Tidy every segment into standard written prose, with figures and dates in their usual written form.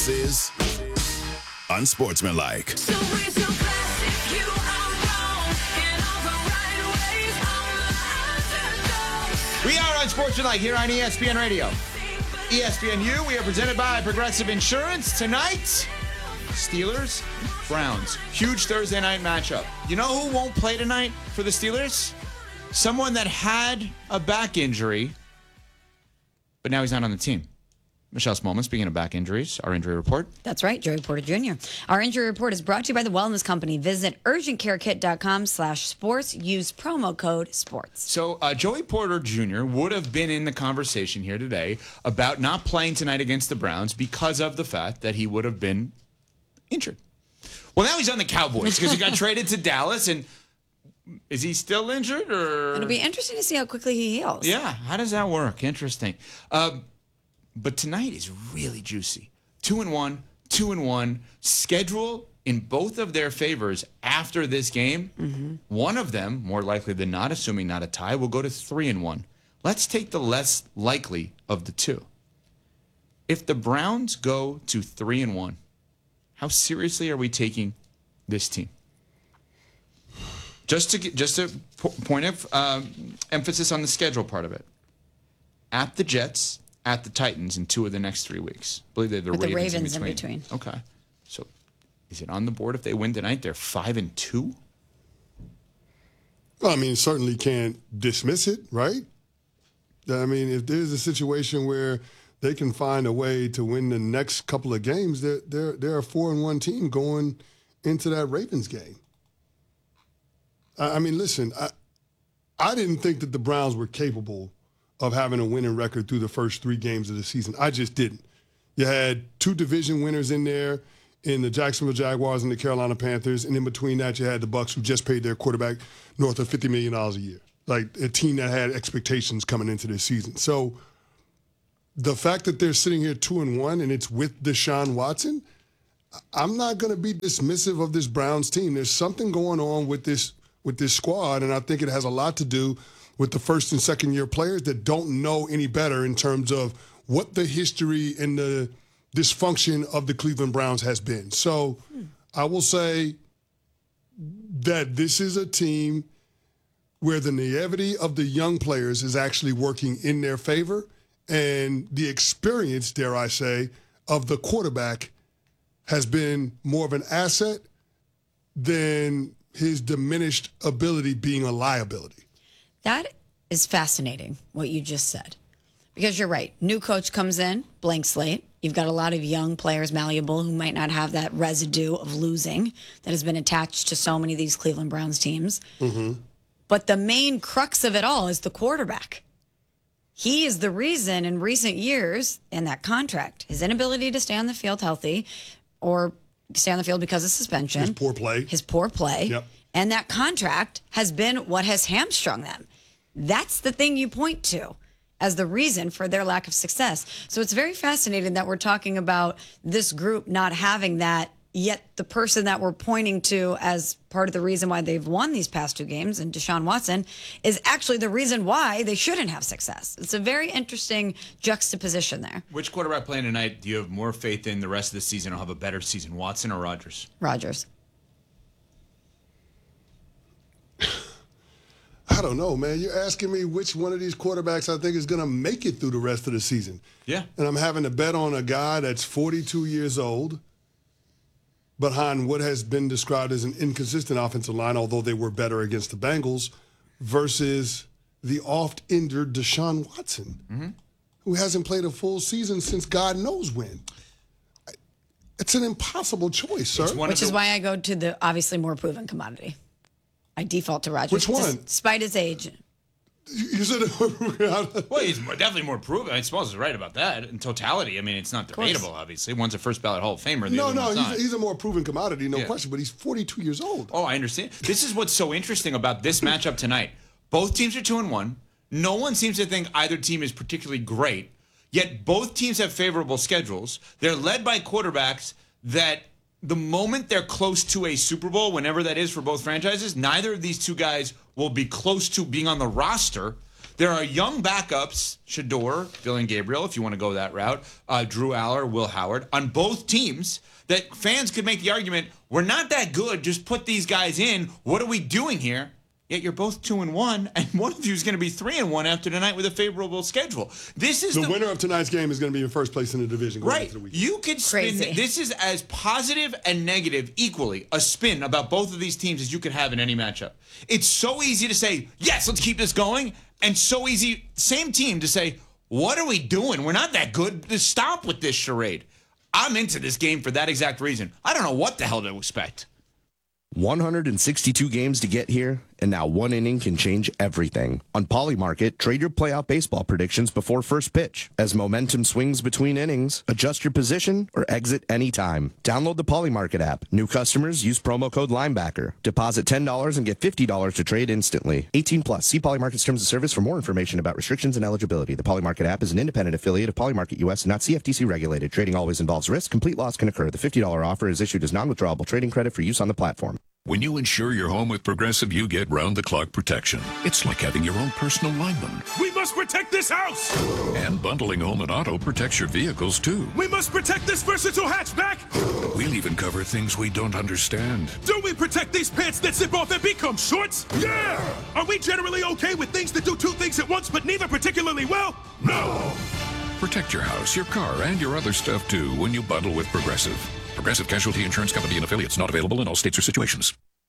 This is Unsportsmanlike. We are Unsportsmanlike here on ESPN Radio. ESPNU, we are presented by Progressive Insurance. Tonight, Steelers, Browns. Huge Thursday night matchup. You know who won't play tonight for the Steelers? Someone that had a back injury, but now he's not on the team. Michelle Smallman, speaking of back injuries, our injury report. That's right, Joey Porter Jr. Our injury report is brought to you by The Wellness Company. Visit urgentcarekit.com/sports. Use promo code SPORTS. So Joey Porter Jr. would have been in the conversation here today about not playing tonight against the Browns because of the fact that he would have been injured. Well, now he's on the Cowboys because he got traded to Dallas. And is he still injured? Or It'll be interesting to see how quickly he heals. Yeah, how does that work? Interesting. But tonight is really juicy. 2-1, 2-1. Schedule in both of their favors after this game. Mm-hmm. One of them, more likely than not, assuming not a tie, will go to 3-1. Let's take the less likely of the two. If the Browns go to 3-1, how seriously are we taking this team? Just to point of emphasis on the schedule part of it. At the Jets, at the Titans in 2 of the next 3 weeks. I believe they're the Ravens in between. Okay. So is it on the board if they win tonight? They're 5-2? Well, I mean, certainly can't dismiss it, right? I mean, if there's a situation where they can find a way to win the next couple of games, they're a 4-1 team going into that Ravens game. I mean, listen, I didn't think that the Browns were capable of having a winning record through the first 3 games of the season. I just didn't. You had 2 division winners in there in the Jacksonville Jaguars and the Carolina Panthers, and in between that you had the Bucs, who just paid their quarterback north of $50 million a year, like a team that had expectations coming into this season. So the fact that they're sitting here 2-1 and it's with Deshaun Watson, I'm not going to be dismissive of this Browns team. There's something going on with this squad, and I think it has a lot to do with the first and second year players that don't know any better in terms of what the history and the dysfunction of the Cleveland Browns has been. So I will say that this is a team where the naivety of the young players is actually working in their favor, and the experience, dare I say, of the quarterback has been more of an asset than his diminished ability being a liability. That is fascinating, what you just said. Because you're right. New coach comes in, blank slate. You've got a lot of young players, malleable, who might not have that residue of losing that has been attached to so many of these Cleveland Browns teams. Mm-hmm. But the main crux of it all is the quarterback. He is the reason in recent years, in that contract, his inability to stay on the field healthy or stay on the field because of suspension. His poor play. Yep. And that contract has been what has hamstrung them. That's the thing you point to as the reason for their lack of success. So it's very fascinating that we're talking about this group not having that, yet the person that we're pointing to as part of the reason why they've won these past 2 games, and Deshaun Watson, is actually the reason why they shouldn't have success. It's a very interesting juxtaposition there. Which quarterback playing tonight do you have more faith in the rest of the season will have a better season, Watson or Rodgers? Rodgers. I don't know, man. You're asking me which one of these quarterbacks I think is going to make it through the rest of the season. Yeah. And I'm having to bet on a guy that's 42 years old behind what has been described as an inconsistent offensive line, although they were better against the Bengals, versus the oft-injured Deshaun Watson, who hasn't played a full season since God knows when. It's an impossible choice, sir. Which is why I go to the obviously more proven commodity. I default to Rodgers. Which one? Despite his age. You said well, he's definitely more proven. I suppose he's right about that. In totality, I mean, it's not debatable, obviously. One's a first ballot Hall of Famer. He's a more proven commodity, no question, but he's 42 years old. Oh, I understand. This is what's so interesting about this matchup tonight. Both teams are 2-1. No one seems to think either team is particularly great, yet both teams have favorable schedules. They're led by quarterbacks that the moment they're close to a Super Bowl, whenever that is for both franchises, neither of these two guys will be close to being on the roster. There are young backups, Shedeur, Dylan Gabriel, if you want to go that route, Drew Aller, Will Howard, on both teams that fans could make the argument, we're not that good, just put these guys in. What are we doing here? Yet you're both 2-1, and one of you is going to be 3-1 after tonight with a favorable schedule. This is the winner of tonight's game is going to be in first place in the division. Going into the weekend. You could spin. This is as positive and negative equally a spin about both of these teams as you could have in any matchup. It's so easy to say, yes, let's keep this going, and so easy, same team, to say, what are we doing? We're not that good. Just stop with this charade. I'm into this game for that exact reason. I don't know what the hell to expect. 162 games to get here, and now one inning can change everything. On Polymarket, trade your playoff baseball predictions before first pitch. As momentum swings between innings, adjust your position or exit anytime. Download the Polymarket app. New customers use promo code Linebacker. Deposit $10 and get $50 to trade instantly. 18 plus. See Polymarket's terms of service for more information about restrictions and eligibility. The Polymarket app is an independent affiliate of Polymarket US and not CFTC regulated. Trading always involves risk. Complete loss can occur. The $50 offer is issued as non-withdrawable trading credit for use on the platform. When you insure your home with Progressive, you get round-the-clock protection. It's like having your own personal lineman. We must protect this house! And bundling home and auto protects your vehicles, too. We must protect this versatile hatchback! We'll even cover things we don't understand. Do we protect these pants that zip off and become shorts? Yeah! Are we generally okay with things that do two things at once, but neither particularly well? No! Protect your house, your car, and your other stuff, too, when you bundle with Progressive. Progressive Casualty Insurance Company and affiliates, not available in all states or situations.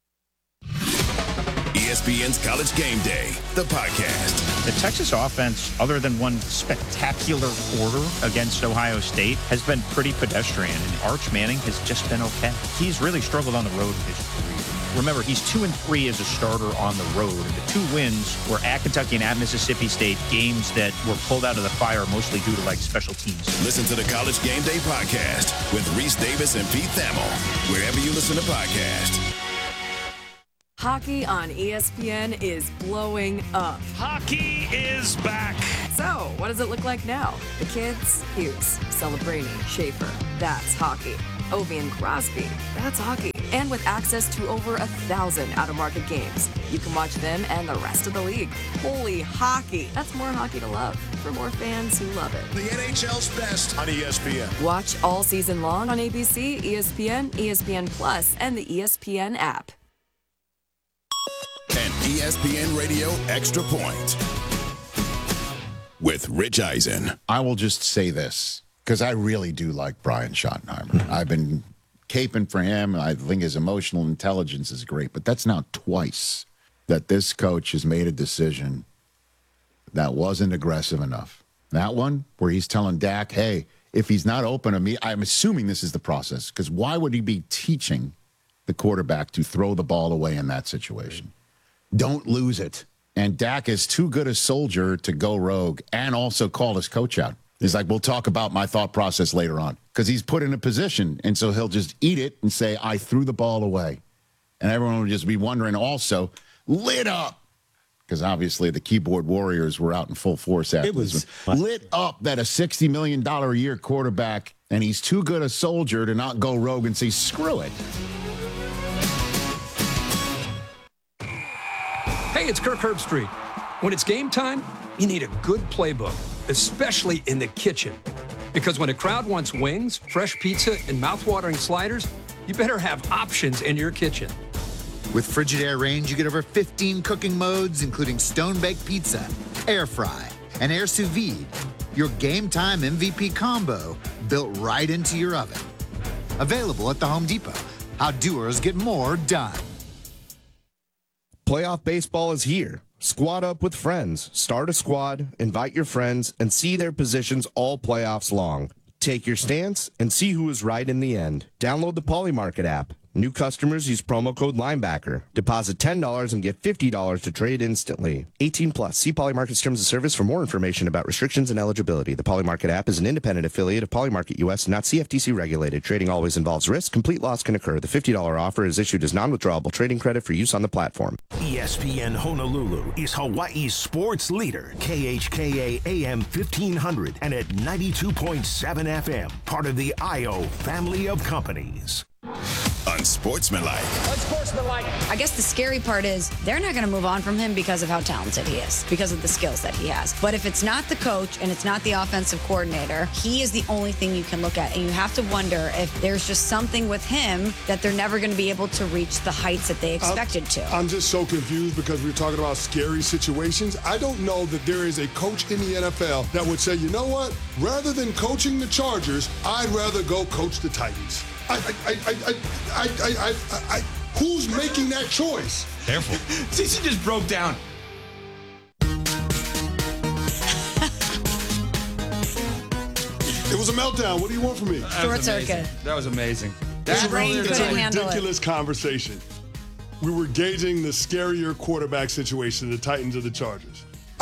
ESPN's College Game Day, the podcast. The Texas offense, other than one spectacular quarter against Ohio State, has been pretty pedestrian, and Arch Manning has just been okay. He's really struggled on the road in his career. Remember, he's 2-3 as a starter on the road. And the two wins were at Kentucky and at Mississippi State, games that were pulled out of the fire mostly due to special teams. Listen to the College Game Day podcast with Reese Davis and Pete Thamel, wherever you listen to podcasts. Hockey on ESPN is blowing up. Hockey is back. So, what does it look like now? The kids? Hughes, Celebrini, Schaefer. That's hockey. Ovi and Crosby. That's hockey. And with access to over 1,000 out-of-market games, you can watch them and the rest of the league. Holy hockey. That's more hockey to love for more fans who love it. The NHL's best on ESPN. Watch all season long on ABC, ESPN, ESPN Plus, and the ESPN app. And ESPN Radio Extra Point with Rich Eisen. I will just say this, because I really do like Brian Schottenheimer. I've been caping for him. I think his emotional intelligence is great, but that's now twice that this coach has made a decision that wasn't aggressive enough. That one where he's telling Dak, hey, if he's not open to me, I'm assuming this is the process, because why would he be teaching the quarterback to throw the ball away in that situation? Don't lose it. And Dak is too good a soldier to go rogue and also call his coach out. He's like, we'll talk about my thought process later on, because he's put in a position. And so he'll just eat it and say, I threw the ball away. And everyone will just be wondering also, lit up, because obviously the keyboard warriors were out in full force after this one. Lit up that a $60 million a year quarterback, and he's too good a soldier to not go rogue and say, screw it. Hey, it's Kirk Herbstreit. When it's game time, you need a good playbook, especially in the kitchen. Because when a crowd wants wings, fresh pizza, and mouthwatering sliders, you better have options in your kitchen. With Frigidaire Range, you get over 15 cooking modes, including stone-baked pizza, air fry, and air sous vide. Your game time MVP combo built right into your oven. Available at the Home Depot. How doers get more done. Playoff baseball is here. Squad up with friends. Start a squad, invite your friends, and see their positions all playoffs long. Take your stance and see who is right in the end. Download the Polymarket app. New customers use promo code Linebacker. Deposit $10 and get $50 to trade instantly. 18 plus. See Polymarket's terms of service for more information about restrictions and eligibility. The Polymarket app is an independent affiliate of Polymarket US, not CFTC regulated. Trading always involves risk. Complete loss can occur. The $50 offer is issued as non-withdrawable trading credit for use on the platform. ESPN Honolulu is Hawaii's sports leader. KHKA AM 1500 and at 92.7 FM. Part of the IO family of companies. Unsportsmanlike. I guess the scary part is they're not going to move on from him because of how talented he is, because of the skills that he has. But if it's not the coach and it's not the offensive coordinator, he is the only thing you can look at. And you have to wonder if there's just something with him that they're never going to be able to reach the heights that they expected to. I'm just so confused because we're talking about scary situations. I don't know that there is a coach in the NFL that would say, you know what? Rather than coaching the Chargers, I'd rather go coach the Titans. Who's making that choice? Careful. CC just broke down. It was a meltdown. What do you want from me? Short circuit. That was amazing. It's His brain couldn't handle it. ridiculous conversation. We were gauging the scarier quarterback situation, the Titans or the Chargers.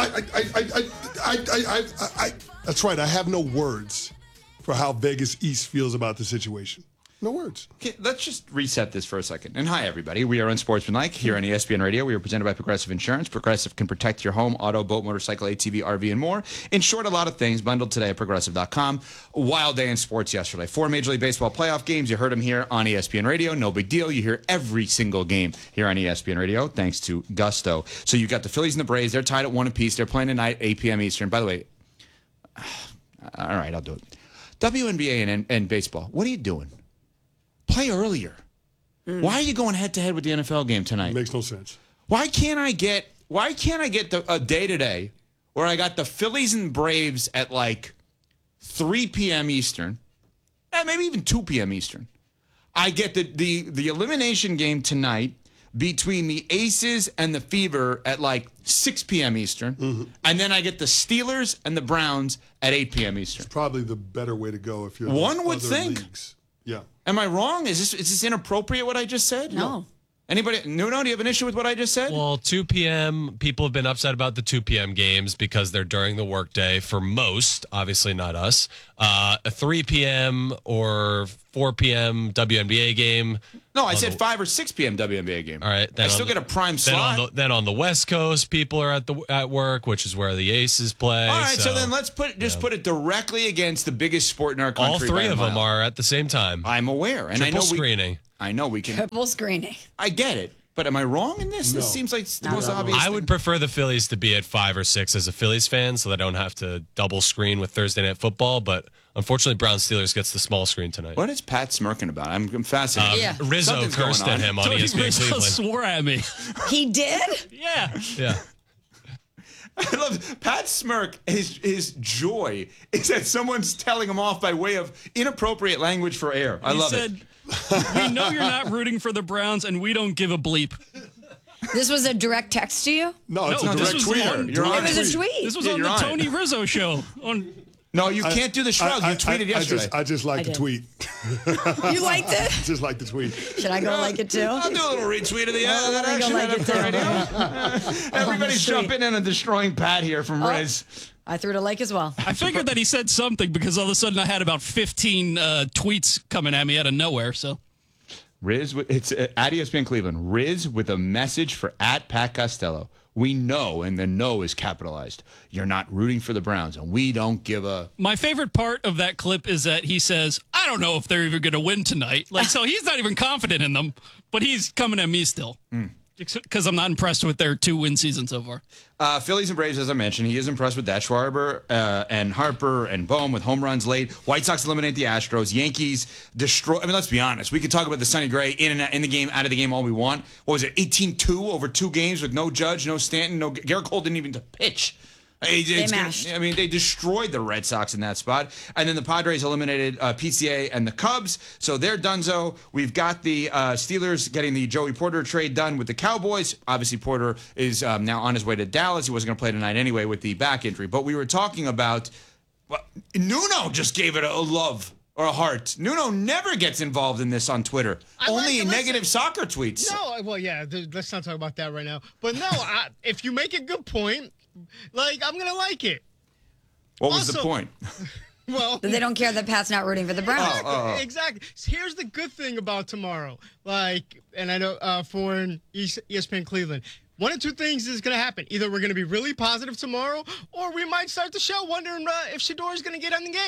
That's right. I have no words for how Vegas East feels about the situation. No words. Okay, let's just reset this for a second. And hi, everybody. We are Unsportsmanlike here on ESPN Radio. We are presented by Progressive Insurance. Progressive can protect your home, auto, boat, motorcycle, ATV, RV, and more. In short, a lot of things bundled today at Progressive.com. Wild day in sports yesterday. 4 Major League Baseball playoff games. You heard them here on ESPN Radio. No big deal. You hear every single game here on ESPN Radio, thanks to Gusto. So you got the Phillies and the Braves. They're tied at 1 apiece. They're playing tonight, 8 p.m. Eastern. By the way, all right, I'll do it. WNBA and baseball, what are you doing? Play earlier. Why are you going head to head with the NFL game tonight? Makes no sense. Why can't I get a day today where I got the Phillies and Braves at like 3 p.m. Eastern, maybe even 2 p.m. Eastern. I get the elimination game tonight between the Aces and the Fever at like 6 p.m. Eastern, and then I get the Steelers and the Browns at 8 p.m. Eastern. It's probably the better way to go if you're one would other think. Leagues. Yeah. Am I wrong? Is this inappropriate what I just said? No. Anybody? Nuno, do you have an issue with what I just said? Well, 2 p.m. People have been upset about the 2 p.m. games because they're during the workday for most, obviously not us. A 3 p.m. or 4 p.m. WNBA game. No, I said 5 or 6 p.m. WNBA game. All right. I still get a prime slot. Then on the West Coast, people are at work, which is where the Aces play. All right, so then let's put it directly against the biggest sport in our country. All three of them are at the same time. I'm aware, and Triple I know screening. I know we can. Triple screening. I get it, but am I wrong in this? No. This seems like it's the most obvious. I would prefer the Phillies to be at 5 or 6 as a Phillies fan, so that I don't have to double screen with Thursday Night Football. But unfortunately, Browns Steelers gets the small screen tonight. What is Pat smirking about? I'm fascinated. Rizzo Something's cursed going at him on Tony ESPN Rizzo Cleveland. swore at me. He did? Yeah. Yeah. I love Pat's smirk. His joy is that someone's telling him off by way of inappropriate language for air. I love it. We know you're not rooting for the Browns, and we don't give a bleep. This was a direct text to you? No, it's No, a this direct was tweet. on- You're on It was a tweet. tweet. This was Yeah, on you're the on Tony it. Rizzo show. No, you can't do the shrug. You tweeted yesterday. I just like I the did. tweet. You liked it? Just like the tweet. Should I go like it too? I'll do a little retweet of the Oh, that let me go action like item it for too. radio. Everybody's Sweet. jumping in and destroying Pat here from Riz. I threw it a like as well. I figured that he said something because all of a sudden I had about 15 tweets coming at me out of nowhere. So Riz, it's at ESPN Cleveland. Riz with a message for at Pat Costello. We know, and the no is capitalized. You're not rooting for the Browns, and we don't give a. my favorite part of that clip is that he says, I don't know if they're even going to win tonight. Like, so he's not even confident in them, but he's coming at me still. Because I'm not impressed with their 2-win season so far. Phillies and Braves, as I mentioned, he is impressed with that. Schwarber and Harper and Bohm with home runs late. White Sox eliminate the Astros. Yankees destroy. I mean, let's be honest. We could talk about the Sonny Gray in the game, out of the game all we want. What was it, 18-2 over 2 games with no Judge, no Stanton, no Garrett Cole didn't even pitch. They mashed. I mean, they destroyed the Red Sox in that spot. And then the Padres eliminated PCA and the Cubs. So they're donezo. We've got the Steelers getting the Joey Porter trade done with the Cowboys. Obviously, Porter is now on his way to Dallas. He wasn't going to play tonight anyway with the back injury. But we were talking about Nuno just gave it a love or a heart. Nuno never gets involved in this on Twitter. Only in negative soccer tweets. No, well, yeah, let's not talk about that right now. But no, if you make a good point, like, I'm going to like it. What was the point? Well, They don't care that Pat's not rooting for the Browns. Exactly. Here's the good thing about tomorrow. Like, and I know for ESPN Cleveland, one of two things is going to happen. Either we're going to be really positive tomorrow, or we might start the show wondering if Shador's going to get on the game.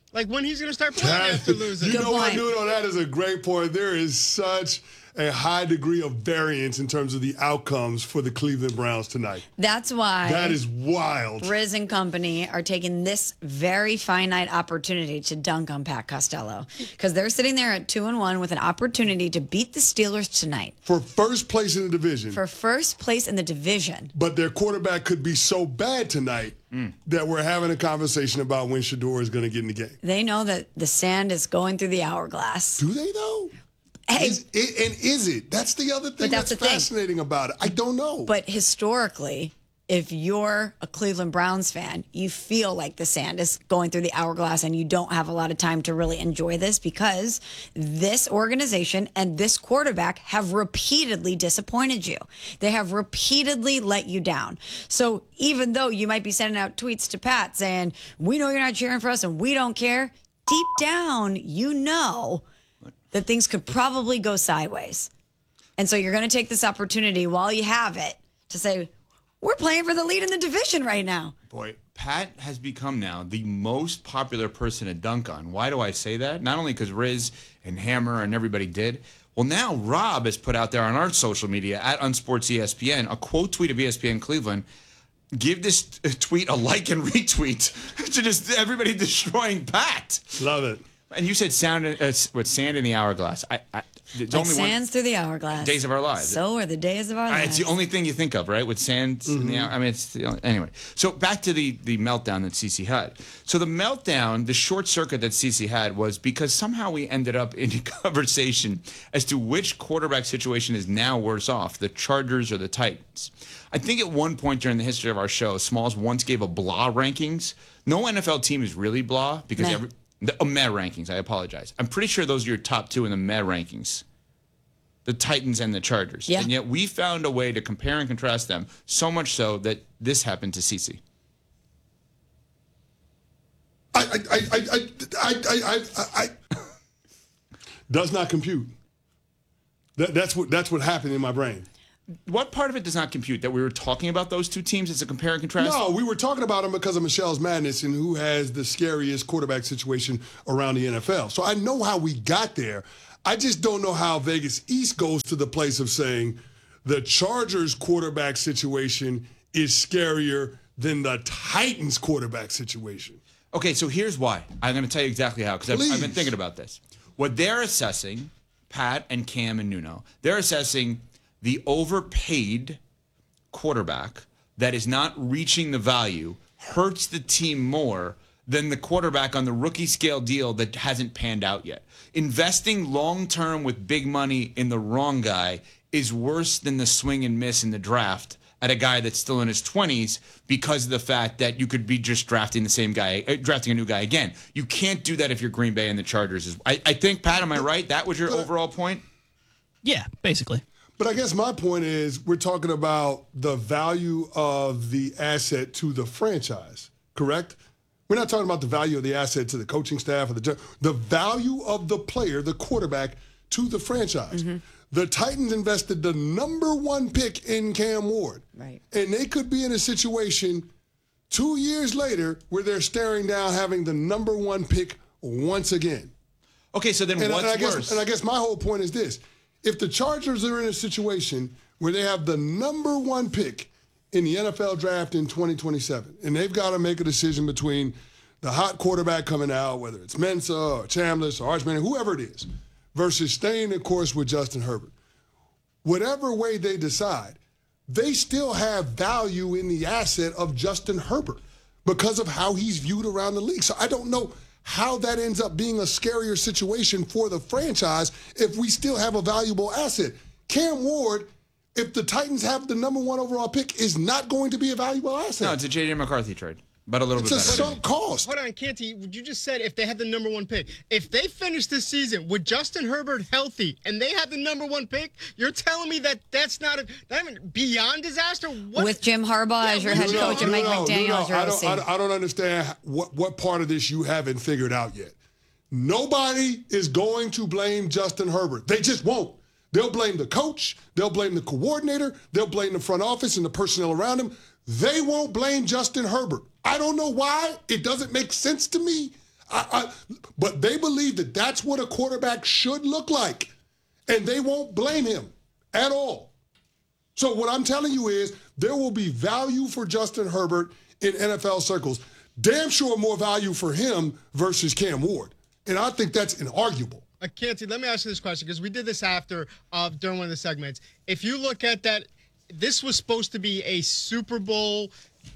Like when he's going to start playing after losing. You know what, Nuno? That is a great point. There is such a high degree of variance in terms of the outcomes for the Cleveland Browns tonight. That's why that is wild. Riz and company are taking this very finite opportunity to dunk on Pat Costello because they're sitting there at 2-1 with an opportunity to beat the Steelers tonight for first place in the division. For first place in the division. But their quarterback could be so bad tonight that we're having a conversation about when Shedeur is going to get in the game. They know that the sand is going through the hourglass. Do they though? Hey, is it? That's the other thing that's fascinating about it. I don't know. But historically, if you're a Cleveland Browns fan, you feel like the sand is going through the hourglass and you don't have a lot of time to really enjoy this because this organization and this quarterback have repeatedly disappointed you. They have repeatedly let you down. So even though you might be sending out tweets to Pat saying, we know you're not cheering for us and we don't care, deep down, you know that things could probably go sideways. And so you're going to take this opportunity while you have it to say, we're playing for the lead in the division right now. Boy, Pat has become now the most popular person to dunk on. Why do I say that? Not only because Riz and Hammer and everybody did. Well, now Rob has put out there on our social media at UnsportsESPN a quote tweet of ESPN Cleveland. Give this tweet a like and retweet to just everybody destroying Pat. Love it. And you said sand in the hourglass. It's like only sands through the hourglass. Days of our lives. So are the days of our lives. It's the only thing you think of, right? With sand in the hour. I mean, it's the only, anyway. So back to the meltdown that CeCe had. So the meltdown, the short circuit that CeCe had was because somehow we ended up in a conversation as to which quarterback situation is now worse off, the Chargers or the Titans. I think at one point during the history of our show, Smalls once gave a blah rankings. No NFL team is really blah because the meh rankings, I apologize. I'm pretty sure those are your top two in the meh rankings. The Titans and the Chargers. Yeah. And yet we found a way to compare and contrast them, so much so that this happened to CeCe. I does not compute. That's what happened in my brain. What part of it does not compute? That we were talking about those two teams as a compare and contrast? No, we were talking about them because of Michelle's madness and who has the scariest quarterback situation around the NFL. So I know how we got there. I just don't know how Vegas East goes to the place of saying the Chargers quarterback situation is scarier than the Titans quarterback situation. Okay, so here's why. I'm going to tell you exactly how, because I've been thinking about this. What they're assessing, Pat and Cam and Nuno, they're assessing the overpaid quarterback that is not reaching the value hurts the team more than the quarterback on the rookie scale deal that hasn't panned out yet. Investing long-term with big money in the wrong guy is worse than the swing and miss in the draft at a guy that's still in his 20s because of the fact that you could be just drafting the same guy, drafting a new guy again. You can't do that if you're Green Bay and the Chargers. I think, Pat, am I right? That was your overall point? Yeah, basically. But I guess my point is we're talking about the value of the asset to the franchise, correct? We're not talking about the value of the asset to the coaching staff or the value of the player, the quarterback, to the franchise. Mm-hmm. The Titans invested the #1 pick in Cam Ward. Right. And they could be in a situation 2 years later where they're staring down having the #1 pick once again. Okay, so then what's worse? And I guess my whole point is this. If the Chargers are in a situation where they have the #1 pick in the NFL draft in 2027, and they've got to make a decision between the hot quarterback coming out, whether it's Mensah or Chambliss or Archman, whoever it is, versus staying the course with Justin Herbert. Whatever way they decide, they still have value in the asset of Justin Herbert because of how he's viewed around the league. So I don't know how that ends up being a scarier situation for the franchise if we still have a valuable asset. Cam Ward, if the Titans have the #1 overall pick, is not going to be a valuable asset. No, it's a J.J. McCarthy trade, but a little bit better. It's a sunk cost. Hold on, Canty. You just said if they had the #1 pick. If they finish this season with Justin Herbert healthy and they have the #1 pick, you're telling me that that's not beyond disaster? What? With Jim Harbaugh as your head coach and Mike McDaniel as your OC. I don't understand what part of this you haven't figured out yet. Nobody is going to blame Justin Herbert. They just won't. They'll blame the coach. They'll blame the coordinator. They'll blame the front office and the personnel around him. They won't blame Justin Herbert. I don't know why. It doesn't make sense to me. But they believe that that's what a quarterback should look like, and they won't blame him at all. So what I'm telling you is there will be value for Justin Herbert in NFL circles. Damn sure more value for him versus Cam Ward. And I think that's inarguable. Canty, let me ask you this question, because we did this after during one of the segments. If you look at that, this was supposed to be a Super Bowl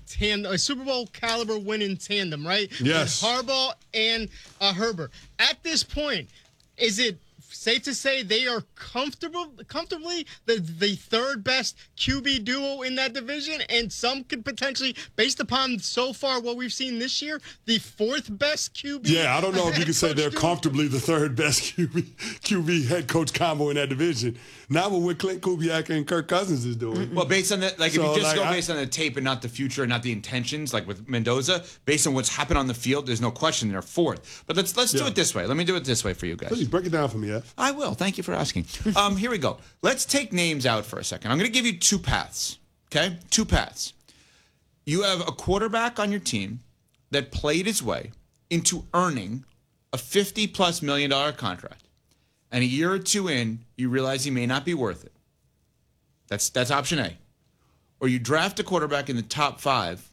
caliber winning tandem, right? Yes. With Harbaugh and Herbert. At this point, is it safe to say they are comfortably the third best QB duo in that division, and some could potentially, based upon so far what we've seen this year, the fourth best QB? Yeah, I don't know if you can say they're comfortably the third best QB head coach combo in that division. Not with what Clint Kubiak and Kirk Cousins is doing. Well, based on that, if you just go based on the tape and not the future and not the intentions, like with Mendoza, based on what's happened on the field, there's no question they're fourth. But let's do it this way. Let me do it this way for you guys. Please break it down for me, F. I will. Thank you for asking. Here we go. Let's take names out for a second. I'm going to give you two paths. Okay? Two paths. You have a quarterback on your team that played his way into earning a $50+ million contract. And a year or two in, you realize he may not be worth it. That's option A. Or you draft a quarterback in the top 5.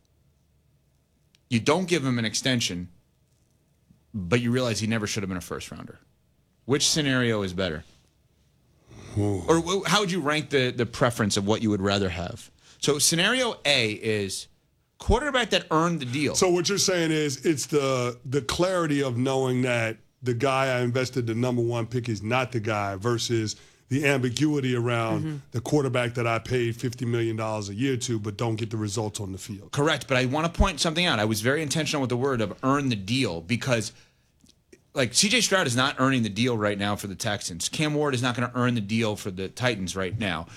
You don't give him an extension, but you realize he never should have been a first rounder. Which scenario is better? Ooh. Or how would you rank the preference of what you would rather have? So scenario A is quarterback that earned the deal. So what you're saying is it's the clarity of knowing that the guy I invested the number 1 pick is not the guy versus the ambiguity around the quarterback that I paid $50 million a year to but don't get the results on the field. Correct, but I want to point something out. I was very intentional with the word of earn the deal because C.J. Stroud is not earning the deal right now for the Texans. Cam Ward is not going to earn the deal for the Titans right now.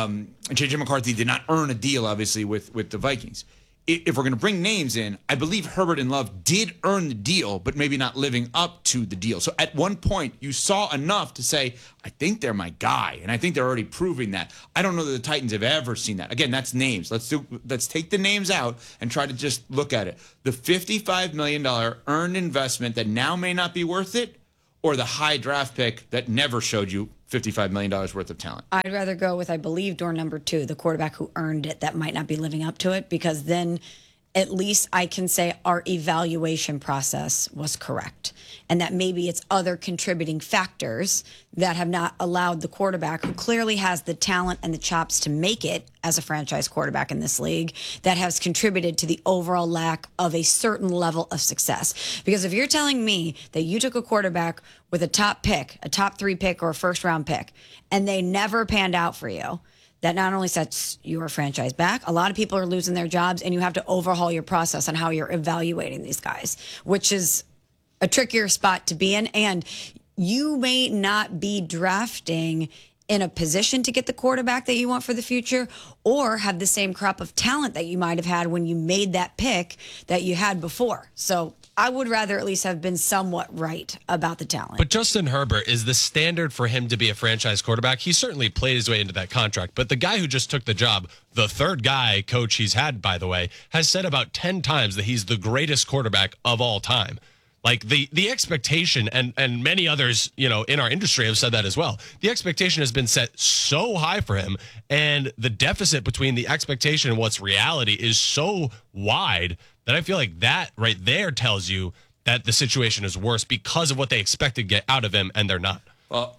J.J. McCarthy did not earn a deal, obviously, with the Vikings. If we're going to bring names in, I believe Herbert and Love did earn the deal, but maybe not living up to the deal. So at one point, you saw enough to say, I think they're my guy, and I think they're already proving that. I don't know that the Titans have ever seen that. Again, that's names. Let's take the names out and try to just look at it. The $55 million earned investment that now may not be worth it, or the high draft pick that never showed you $55 million worth of talent? I'd rather go with, I believe, door number 2, the quarterback who earned it that might not be living up to it, because then at least I can say our evaluation process was correct, and that maybe it's other contributing factors that have not allowed the quarterback, who clearly has the talent and the chops to make it as a franchise quarterback in this league, that has contributed to the overall lack of a certain level of success. Because if you're telling me that you took a quarterback with a top pick, a top 3 pick, or a first round pick, and they never panned out for you, that not only sets your franchise back, a lot of people are losing their jobs, and you have to overhaul your process on how you're evaluating these guys, which is a trickier spot to be in. And you may not be drafting in a position to get the quarterback that you want for the future, or have the same crop of talent that you might have had when you made that pick that you had before. So I would rather at least have been somewhat right about the talent. But Justin Herbert is the standard for him to be a franchise quarterback. He certainly played his way into that contract. But the guy who just took the job, the third guy coach he's had, by the way, has said about 10 times that he's the greatest quarterback of all time. Like the expectation, and many others, in our industry have said that as well. The expectation has been set so high for him, and the deficit between the expectation and what's reality is so wide that I feel like that right there tells you that the situation is worse because of what they expected to get out of him, and they're not. Well,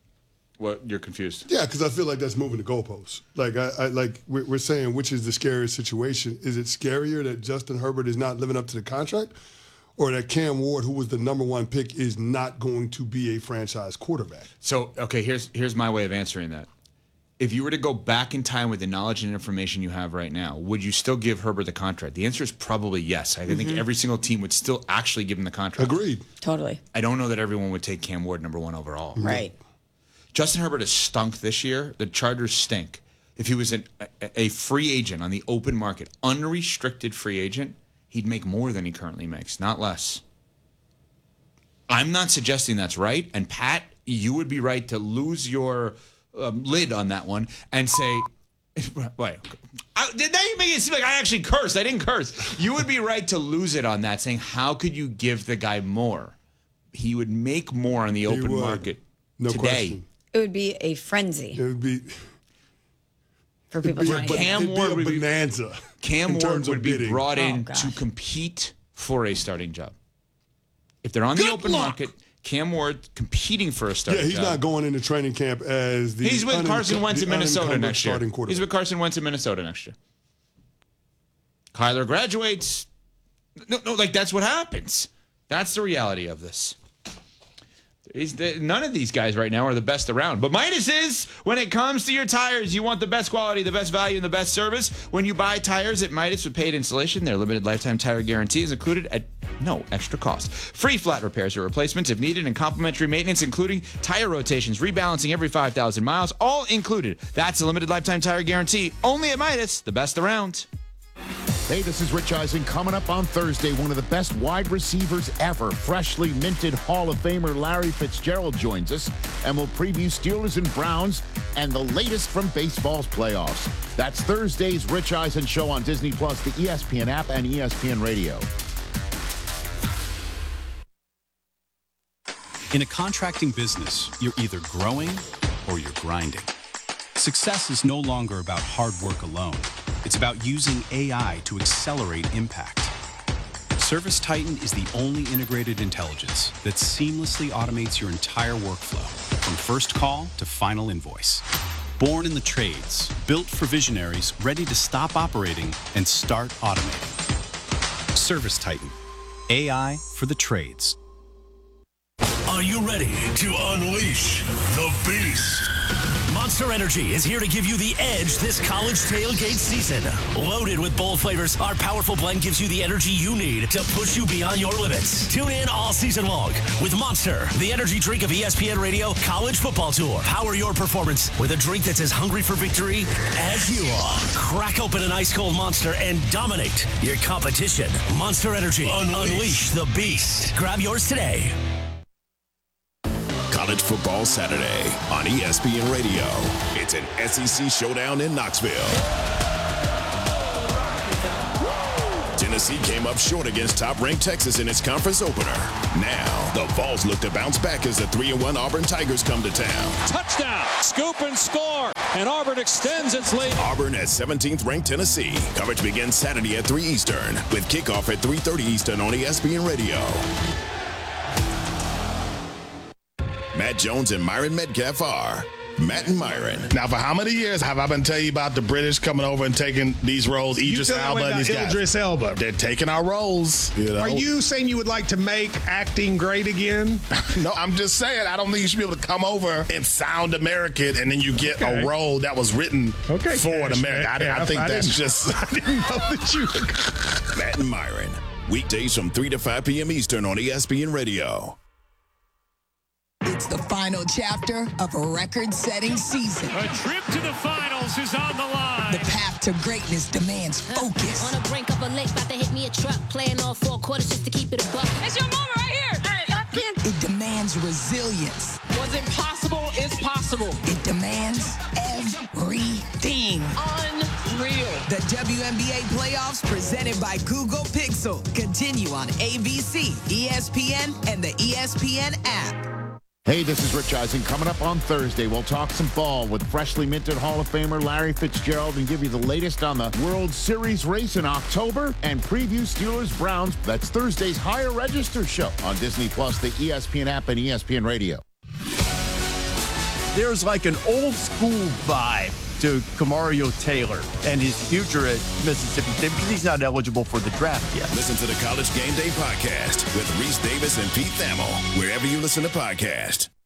what, you're confused? Yeah, because I feel like that's moving the goalposts. We're saying, which is the scariest situation? Is it scarier that Justin Herbert is not living up to the contract, or that Cam Ward, who was the number 1 pick, is not going to be a franchise quarterback? So, okay, here's my way of answering that. If you were to go back in time with the knowledge and information you have right now, would you still give Herbert the contract? The answer is probably yes. I think every single team would still actually give him the contract. Agreed. Totally. I don't know that everyone would take Cam Ward number 1 overall. Right. Justin Herbert has stunk this year. The Chargers stink. If he was a free agent on the open market, unrestricted free agent, he'd make more than he currently makes, not less. I'm not suggesting that's right. And Pat, you would be right to lose your lid on that one and say, wait, Now you make it seem like I actually cursed. I didn't curse. You would be right to lose it on that, saying, how could you give the guy more? He would make more on the open market today. Question. It would be a frenzy. It would be for people trying to get Cam Ward would be bonanza. Cam Ward would be bidding. brought in to compete for a starting job. If they're on the open market, Cam Ward competing for a starting job. Yeah, he's not going into training camp as the. He's with Carson Wentz in Minnesota next year. He's with Carson Wentz in Minnesota next year. Kyler graduates. No, like that's what happens. That's the reality of this. None of these guys right now are the best around. But Midas is, when it comes to your tires, you want the best quality, the best value, and the best service. When you buy tires at Midas with paid installation, their limited lifetime tire guarantee is included at no extra cost. Free flat repairs or replacements if needed, and complimentary maintenance, including tire rotations, rebalancing every 5,000 miles, all included. That's a limited lifetime tire guarantee. Only at Midas, the best around. Hey, this is Rich Eisen. Coming up on Thursday, one of the best wide receivers ever, freshly minted Hall of Famer Larry Fitzgerald joins us, and we'll preview Steelers and Browns and the latest from baseball's playoffs. That's Thursday's Rich Eisen Show on Disney+, the ESPN app, and ESPN Radio. In a contracting business, you're either growing or you're grinding. Success is no longer about hard work alone. It's about using AI to accelerate impact. ServiceTitan is the only integrated intelligence that seamlessly automates your entire workflow, from first call to final invoice. Born in the trades, built for visionaries ready to stop operating and start automating. ServiceTitan, AI for the trades. Are you ready to unleash the beast? Monster Energy is here to give you the edge this college tailgate season. Loaded with bold flavors, our powerful blend gives you the energy you need to push you beyond your limits. Tune in all season long with Monster, the energy drink of ESPN Radio College Football Tour. Power your performance with a drink that's as hungry for victory as you are. Crack open an ice-cold Monster and dominate your competition. Monster Energy. Unleash the beast. Grab yours today. College Football Saturday on ESPN Radio. It's an SEC showdown in Knoxville. Tennessee came up short against top-ranked Texas in its conference opener. Now, the Vols look to bounce back as the 3-1 Auburn Tigers come to town. Touchdown, scoop and score, and Auburn extends its lead. Auburn at 17th-ranked Tennessee. Coverage begins Saturday at 3 Eastern, with kickoff at 3:30 Eastern on ESPN Radio. Matt Jones and Myron Metcalf are Matt and Myron. Now, for how many years have I been telling you about the British coming over and taking these roles? Idris Elba and these guys. Idris Elba. They're taking our roles. You know? Are you saying you would like to make acting great again? No, I'm just saying I don't think you should be able to come over and sound American and then you get a role that was written for an American. I think that's just... I didn't know that you would... Matt and Myron. Weekdays from 3 to 5 p.m. Eastern on ESPN Radio. It's the final chapter of a record-setting season. A trip to the finals is on the line. The path to greatness demands focus. On the brink of a lake, about to hit me a truck, playing all 4 quarters just to keep it a buck. It's your moment right here. It demands resilience. What's impossible is possible. It demands everything. Unreal. The WNBA playoffs presented by Google Pixel continue on ABC, ESPN, and the ESPN app. Hey, this is Rich Eisen. Coming up on Thursday, we'll talk some ball with freshly minted Hall of Famer Larry Fitzgerald and give you the latest on the World Series race in October and preview Steelers-Browns. That's Thursday's Higher Register show on Disney+, the ESPN app, and ESPN Radio. There's like an old school vibe to Kamario Taylor and his future at Mississippi State because he's not eligible for the draft yet. Listen to the College Game Day podcast with Reese Davis and Pete Thamel, wherever you listen to podcasts.